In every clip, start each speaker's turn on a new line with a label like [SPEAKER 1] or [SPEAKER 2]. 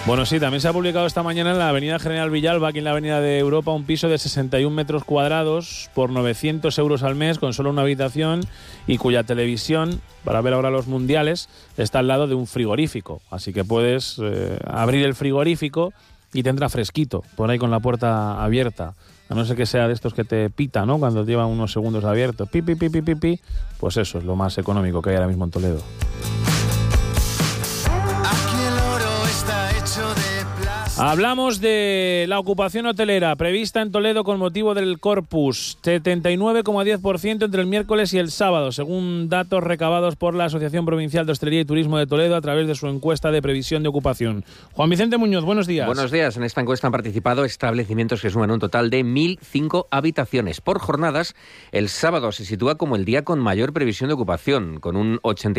[SPEAKER 1] Bueno, sí, también se ha publicado esta mañana en la avenida General Villalba, aquí en la avenida de Europa, un piso de 61 metros cuadrados por 900 euros al mes, con solo una habitación y cuya televisión, para ver ahora los mundiales, está al lado de un frigorífico. Así que puedes abrir el frigorífico y te entra fresquito, por ahí con la puerta abierta. A no ser que sea de estos que te pita, ¿no? Cuando lleva unos segundos abiertos. Pi, pi, pi, pi, pi, pi. Pues eso es lo más económico que hay ahora mismo en Toledo. Hablamos de la ocupación hotelera prevista en Toledo con motivo del Corpus, 79,10% entre el miércoles y el sábado, según datos recabados por la Asociación Provincial de Hostelería y Turismo de Toledo a través de su encuesta de previsión de ocupación. Juan Vicente Muñoz, buenos días.
[SPEAKER 2] Buenos días. En esta encuesta han participado establecimientos que suman un total de 1.005 habitaciones. Por jornadas, el sábado se sitúa como el día con mayor previsión de ocupación, con un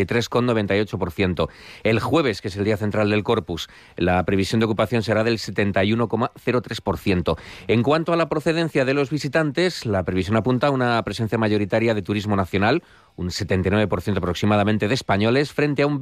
[SPEAKER 2] 83,98%. El jueves, que es el día central del Corpus, la previsión de ocupación será del 71,03%. En cuanto a la procedencia de los visitantes, la previsión apunta a una presencia mayoritaria de turismo nacional, un 79% aproximadamente de españoles, frente a un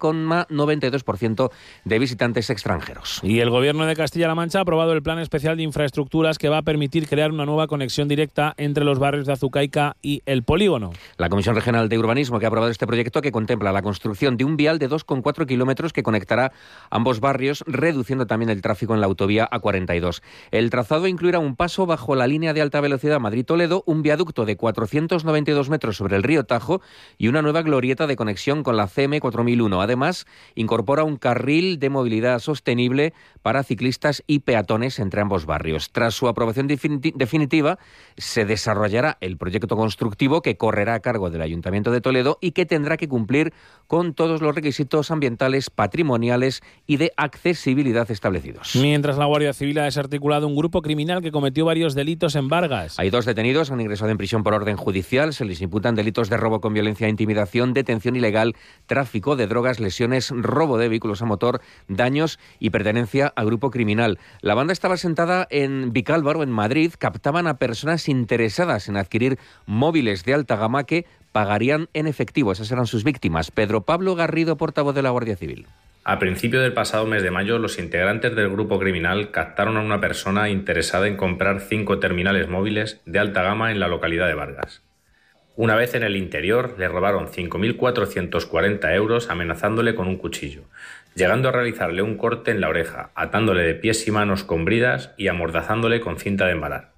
[SPEAKER 2] 20,92% de visitantes extranjeros.
[SPEAKER 1] Y el Gobierno de Castilla-La Mancha ha aprobado el Plan Especial de Infraestructuras que va a permitir crear una nueva conexión directa entre los barrios de Azucaica y el Polígono.
[SPEAKER 2] La Comisión Regional de Urbanismo que ha aprobado este proyecto, que contempla la construcción de un vial de 2,4 kilómetros que conectará ambos barrios, reduciendo también el tráfico en la autovía A42. El trazado incluirá un paso bajo la línea de alta velocidad Madrid-Toledo, un viaducto de 492 metros sobre el río Tajo y una nueva glorieta de conexión con la CM 4001. Además, incorpora un carril de movilidad sostenible para ciclistas y peatones entre ambos barrios. Tras su aprobación definitiva, se desarrollará el proyecto constructivo que correrá a cargo del Ayuntamiento de Toledo y que tendrá que cumplir con todos los requisitos ambientales, patrimoniales y de accesibilidad establecidos.
[SPEAKER 1] Mientras la Guardia Civil ha desarticulado un grupo criminal que cometió varios delitos en Vargas.
[SPEAKER 2] Hay 2 detenidos, han ingresado en prisión por orden judicial. Se les imputan delitos de robo con violencia e intimidación, detención ilegal, tráfico de drogas, lesiones, robo de vehículos a motor, daños y pertenencia a grupo criminal. La banda estaba sentada en Vicálvaro, en Madrid. Captaban a personas interesadas en adquirir móviles de alta gama que pagarían en efectivo. Esas eran sus víctimas. Pedro Pablo Garrido, portavoz de la Guardia Civil.
[SPEAKER 3] A principios del pasado mes de mayo, los integrantes del grupo criminal captaron a una persona interesada en comprar 5 terminales móviles de alta gama en la localidad de Vargas. Una vez en el interior, le robaron 5.440 euros amenazándole con un cuchillo, llegando a realizarle un corte en la oreja, atándole de pies y manos con bridas y amordazándole con cinta de embalar.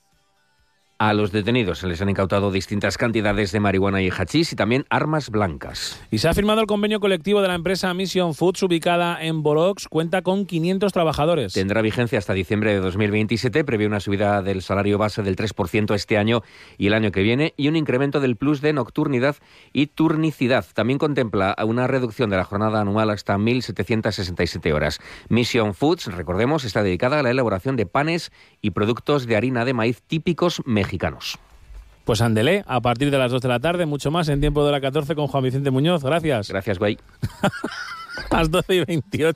[SPEAKER 2] A los detenidos se les han incautado distintas cantidades de marihuana y hachís y también armas blancas.
[SPEAKER 1] Y se ha firmado el convenio colectivo de la empresa Mission Foods, ubicada en Borox. Cuenta con 500 trabajadores.
[SPEAKER 2] Tendrá vigencia hasta diciembre de 2027. Prevé una subida del salario base del 3% este año y el año que viene y un incremento del plus de nocturnidad y turnicidad. También contempla una reducción de la jornada anual hasta 1.767 horas. Mission Foods, recordemos, está dedicada a la elaboración de panes y productos de harina de maíz típicos mexicanos.
[SPEAKER 1] Pues ándele, a partir de las 2 de la tarde, mucho más en Tiempo de la 14 con Juan Vicente Muñoz. Gracias.
[SPEAKER 2] Gracias, güey.
[SPEAKER 1] Las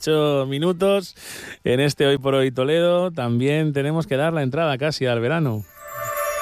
[SPEAKER 1] 12:28 en este Hoy por Hoy Toledo. También tenemos que dar la entrada casi al verano.